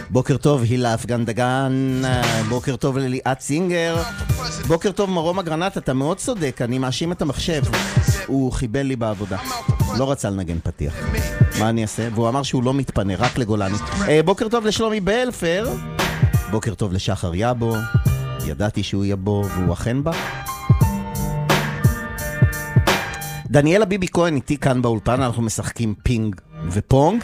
בוקר טוב הילה אפגן דגן, בוקר טוב לליאת סינגר, בוקר טוב מרום אגרנט, אתה מאוד צודק, אני מאשים את המחשב, הוא חיבל לי בעבודה, לא רצה לנגן פתיח, מה אני אעשה? והוא אמר שהוא לא מתפנה, רק לגולני. בוקר טוב לשלומי בלפר, בוקר טוב לשחר יבו, ידעתי שהוא יבוא והוא אכן בא. דניאלה ביבי כהן איתי כאן באולפן, אנחנו משחקים פינג ופונג,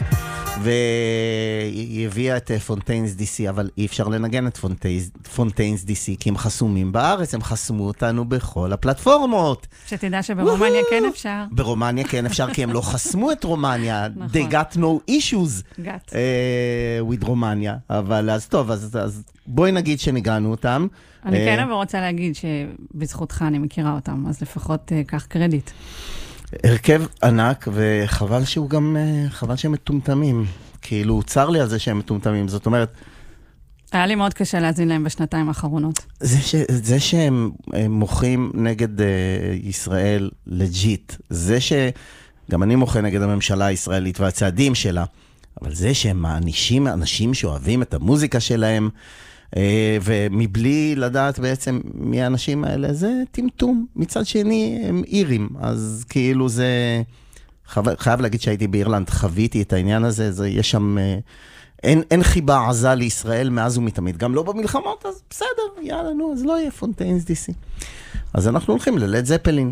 והיא הביאה את פונטיינס די-סי, אבל אי אפשר לנגן את פונטיינס די-סי, כי הם חסומים בארץ, הם חסמו אותנו בכל הפלטפורמות. שתדע שברומניה כן אפשר. ברומניה כן אפשר, כי הם לא חסמו את רומניה. They got no issues with רומניה. אבל אז טוב, אז בואי נגיד שניגענו אותם. אני כן אבל רוצה להגיד שבזכותך אני מכירה אותם, אז לפחות כך קרדיט. הרכב ענק, וחבל שהוא גם, חבל שהם מטומטמים. כאילו, צר לי על זה שהם מטומטמים. זאת אומרת... היה לי מאוד קשה להזין להם בשנתיים האחרונות. זה שהם מוחים נגד ישראל לג'יט, זה שגם אני מוחה נגד הממשלה הישראלית והצעדים שלה, אבל זה שהם מענישים אנשים שאוהבים את המוזיקה שלהם, ומבלי לדעת בעצם מי האנשים האלה, זה טמטום. מצד שני, הם אירים, אז כאילו זה... חייב להגיד שהייתי באירלנד, חוויתי את העניין הזה, יש שם... אין חיבה עזה לישראל מאז ומתמיד, גם לא במלחמות, אז בסדר, יאללה, נו, אז לא יהיה פונטיינס די-סי. אז אנחנו הולכים ללד זפלין.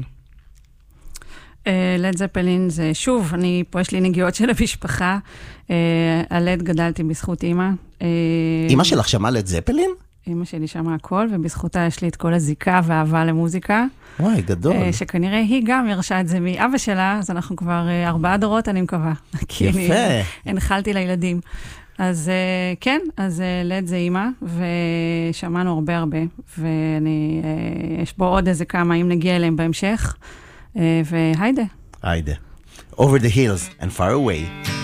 לד זפלין זה, שוב, פה יש לי נגיעות של המשפחה, הלד גדלתי בזכות אמא. אמא שלך שמעה לד זפלין? אמא שלי שמעה הכל, ובזכותה יש לי את כל הזיקה והאהבה למוזיקה. וואי, גדול. שכנראה היא גם ירשה את זה מאבא שלה, אז אנחנו כבר 4 דורות, אני מקווה. יפה. הנחלתי לילדים. אז כן, אז לד זה אמא, ושמענו הרבה, ויש בו עוד איזה כמה, אם נגיע אליהם בהמשך, והיידה. היידה. Over the hills and far away.